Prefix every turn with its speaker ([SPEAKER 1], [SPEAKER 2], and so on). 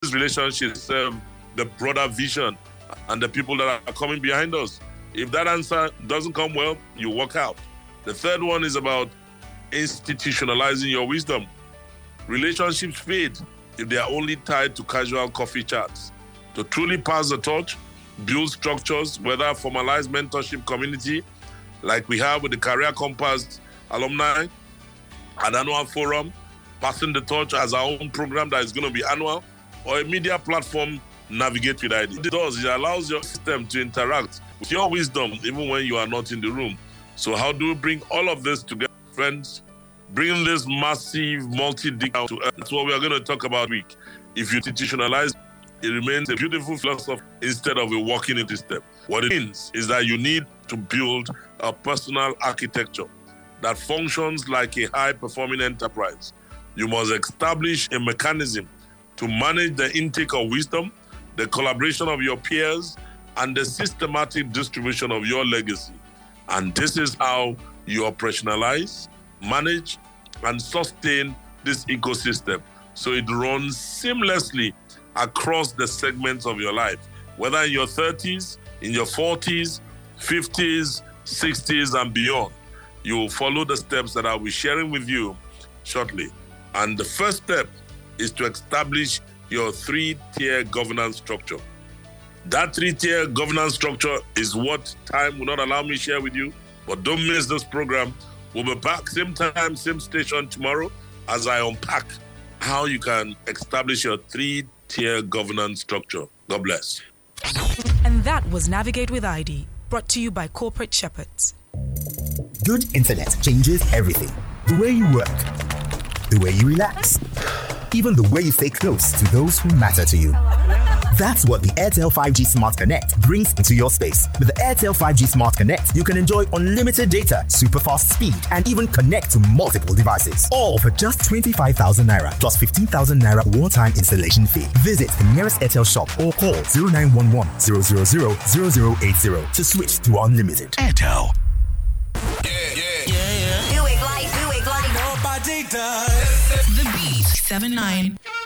[SPEAKER 1] these relationships serve the broader vision and the people that are coming behind us? If that answer doesn't come well, you walk out. The third one is about institutionalizing your wisdom. Relationships fade if they are only tied to casual coffee chats. To truly pass the torch, build structures, whether formalized mentorship community, like we have with the Career Compass alumni, an annual forum, passing the torch as our own program that is going to be annual, or a media platform, Navigate with ID. It allows your system to interact with your wisdom even when you are not in the room. So how do we bring all of this together, friends? Bring this massive multi-dig out to earth. That's what we are going to talk about this week. If you institutionalize, it remains a beautiful philosophy instead of a walking into step. What it means is that you need to build a personal architecture that functions like a high-performing enterprise. You must establish a mechanism to manage the intake of wisdom, the collaboration of your peers, and the systematic distribution of your legacy. And this is how you operationalize, manage, and sustain this ecosystem so it runs seamlessly across the segments of your life, whether in your 30s, in your 40s, 50s, 60s, and beyond. You will follow the steps that I'll be sharing with you shortly. And the first step is to establish your 3-tier governance structure. That 3-tier governance structure is what time will not allow me to share with you, but don't miss this program. We'll be back same time, same station tomorrow as I unpack how you can establish your 3-tier governance structure. God bless.
[SPEAKER 2] And that was Navigate with ID, brought to you by Corporate Shepherds.
[SPEAKER 3] Good internet changes everything. The way you work, the way you relax, even the way you stay close to those who matter to you. That's what the Airtel 5G Smart Connect brings into your space. With the Airtel 5G Smart Connect, you can enjoy unlimited data, super fast speed, and even connect to multiple devices. All for just 25,000 Naira plus 15,000 Naira one-time installation fee. Visit the nearest Airtel shop or call 0911 000 0080 to switch to unlimited.
[SPEAKER 4] Airtel.
[SPEAKER 5] Do it like. Nobody does.
[SPEAKER 4] The Beat 79.